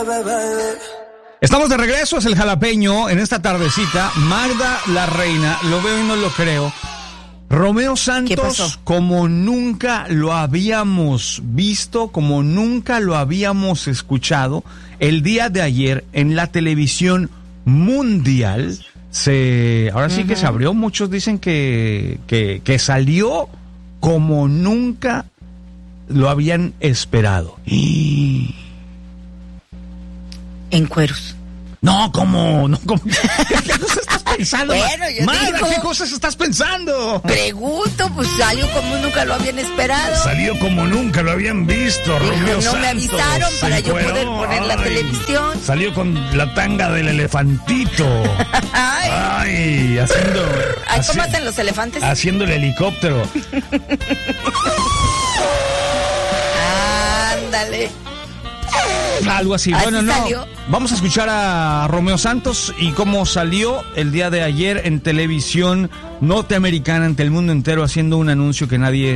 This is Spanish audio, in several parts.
Estamos de regreso, es el Jalapeño en esta tardecita. Magda la Reina, lo veo y no lo creo. Romeo Santos, como nunca lo habíamos visto, como nunca lo habíamos escuchado, el día de ayer en la televisión mundial, ahora sí que se abrió. Muchos dicen que salió como nunca lo habían esperado. En cueros. No, ¿cómo? No, ¿cómo? ¿Qué cosas estás pensando? Bueno, yo Magda, digo, ¿qué cosas estás pensando? Pregunto, pues salió como nunca lo habían esperado. Salió como nunca lo habían visto, Romeo No Santos. me avisaron para yo poder poner la televisión. Salió con la tanga del elefantito. Ay, haciendo... ¿Cómo hacen los elefantes? Haciendo el helicóptero. Ándale. Algo así. ¿Así bueno, no. salió? Vamos a escuchar a Romeo Santos y cómo salió el día de ayer en televisión norteamericana ante el mundo entero haciendo un anuncio que nadie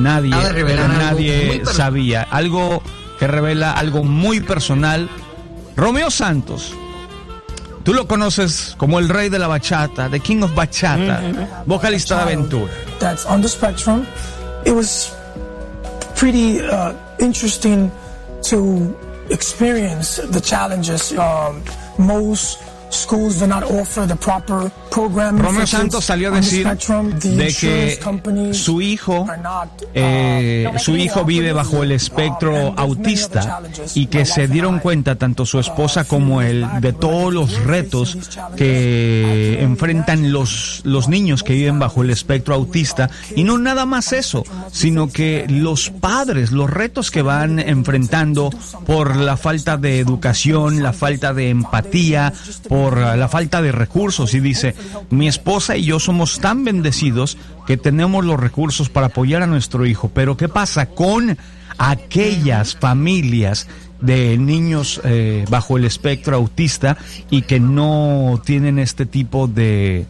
sabía. Algo que revela algo muy personal. Romeo Santos, tú lo conoces como el rey de la bachata, the king of bachata, vocalista de Aventura. That's on the spectrum. It was pretty interesting to experience the challenges. Most schools do not offer the proper programming. Romeo Santos salió a decir de que su hijo vive bajo el espectro autista y que se dieron cuenta tanto su esposa como él de todos los retos que enfrentan los niños que viven bajo el espectro autista, y no nada más eso, sino que los padres, los retos que van enfrentando por la falta de educación, la falta de empatía, por la falta de recursos. Y dice, mi esposa y yo somos tan bendecidos que tenemos los recursos para apoyar a nuestro hijo, pero ¿qué pasa con aquellas familias de niños bajo el espectro autista y que no tienen este tipo de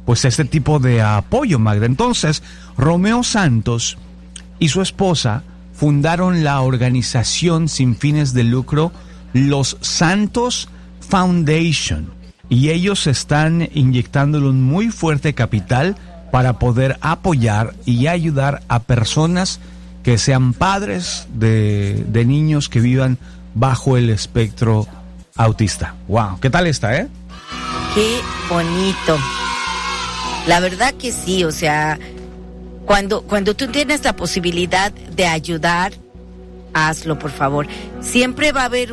apoyo, Magda? Entonces, Romeo Santos y su esposa fundaron la organización sin fines de lucro Los Santos Foundation, y ellos están inyectándole un muy fuerte capital para poder apoyar y ayudar a personas que sean padres de niños que vivan bajo el espectro autista. Wow, ¿qué tal está, Qué bonito. La verdad que sí, o sea, cuando tú tienes la posibilidad de ayudar, hazlo, por favor. Siempre va a haber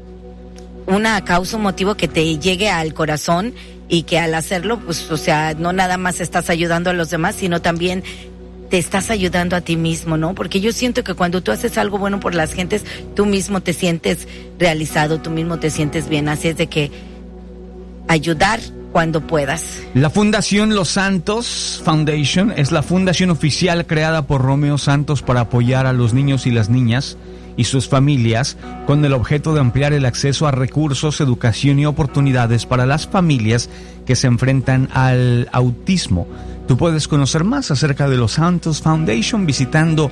una causa, un motivo que te llegue al corazón, y que al hacerlo, pues, o sea, no nada más estás ayudando a los demás, sino también te estás ayudando a ti mismo, ¿no? Porque yo siento que cuando tú haces algo bueno por las gentes, tú mismo te sientes realizado, tú mismo te sientes bien. Así es de que ayudar cuando puedas. La Fundación Los Santos Foundation es la fundación oficial creada por Romeo Santos para apoyar a los niños y las niñas y sus familias, con el objeto de ampliar el acceso a recursos, educación y oportunidades para las familias que se enfrentan al autismo. Tú puedes conocer más acerca de Los Santos Foundation visitando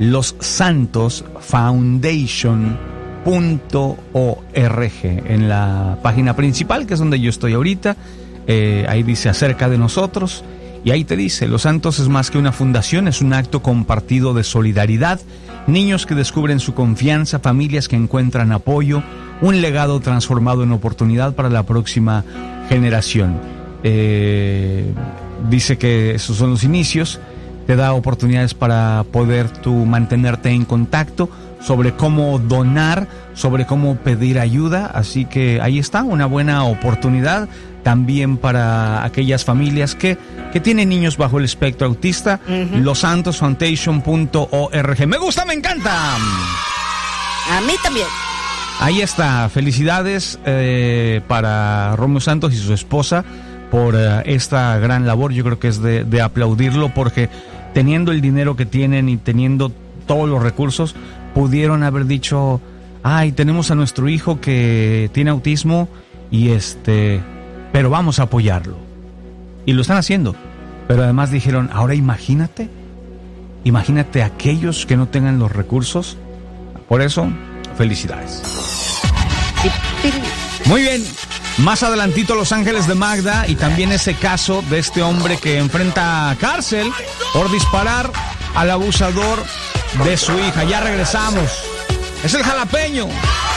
lossantosfoundation.org en la página principal, que es donde yo estoy ahorita. Ahí dice acerca de nosotros, y ahí te dice, Los Santos es más que una fundación, es un acto compartido de solidaridad, niños que descubren su confianza, familias que encuentran apoyo, un legado transformado en oportunidad para la próxima generación. Dice que esos son los inicios, te da oportunidades para poder tú mantenerte en contacto sobre cómo donar, sobre cómo pedir ayuda, así que ahí está, una buena oportunidad también para aquellas familias que tienen niños bajo el espectro autista. losantosfoundation.org. Me gusta, me encanta. A mí también. Ahí está, felicidades para Romeo Santos y su esposa por esta gran labor. Yo creo que es de aplaudirlo, porque teniendo el dinero que tienen y teniendo todos los recursos, pudieron haber dicho, ay, tenemos a nuestro hijo que tiene autismo y pero vamos a apoyarlo. Y lo están haciendo. Pero además dijeron, ahora imagínate aquellos que no tengan los recursos. Por eso, felicidades. Sí. Muy bien, más adelantito Los Ángeles de Magda y también ese caso de este hombre que enfrenta cárcel por disparar al abusador de su hija. Ya regresamos. Es el Jalapeño.